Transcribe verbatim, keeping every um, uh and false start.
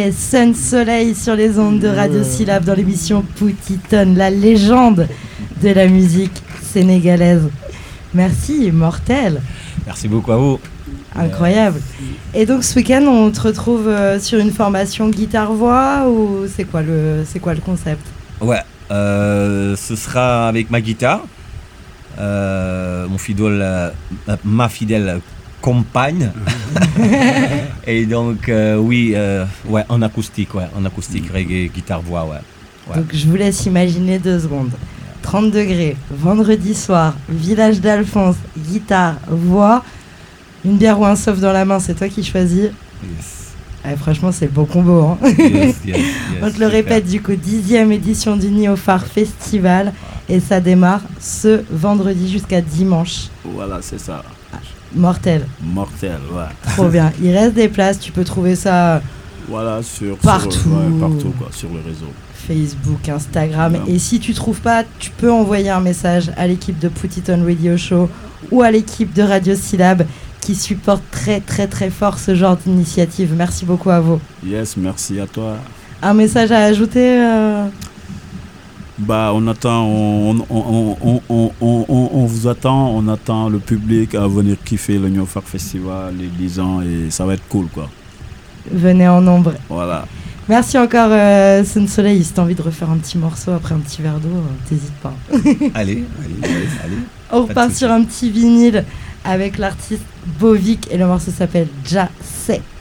Sun Soleil sur les ondes de Radio Syllab dans l'émission Put It On, la légende de la musique sénégalaise. Merci, mortel. Merci beaucoup à vous. Incroyable. Et donc ce week-end, on te retrouve euh, sur une formation guitare-voix ou c'est quoi le, c'est quoi le concept ? Ouais, euh, ce sera avec ma guitare, euh, mon fidèle, euh, ma fidèle compagne. Et donc euh, oui, euh, ouais, en acoustique, ouais, en acoustique, reggae, guitare-voix, ouais. ouais. Donc je vous laisse imaginer deux secondes. trente degrés, vendredi soir, village d'Alphonse, guitare, voix, une bière ou un soft dans la main, c'est toi qui choisis. Yes. Ouais, franchement, c'est le beau combo. Hein. Yes, yes, yes, on te le répète, du coup, dixième édition du Néophare Festival. Et ça démarre ce vendredi jusqu'à dimanche. Voilà, c'est ça. Mortel. Mortel, ouais. Trop bien. Il reste des places, tu peux trouver ça voilà, sur, partout. Sur, ouais, partout, quoi, sur le réseau. Facebook, Instagram. Ouais. Et si tu trouves pas, tu peux envoyer un message à l'équipe de Put It On Radio Show ou à l'équipe de Radio Syllab qui supporte très très très fort ce genre d'initiative. Merci beaucoup à vous. Yes, merci à toi. Un message à ajouter euh... Bah, on attend, on, on, on, on, on, on, on vous attend, on attend le public à venir kiffer le Néophare Festival, les dix ans, et ça va être cool, quoi. Venez en nombre. Voilà. Merci encore, euh, Sun Soleil. Si t'as envie de refaire un petit morceau après un petit verre d'eau, euh, t'hésites pas. allez, allez, allez, allez. On repart sur un petit vinyle avec l'artiste Bovic et le morceau s'appelle Ja C'est.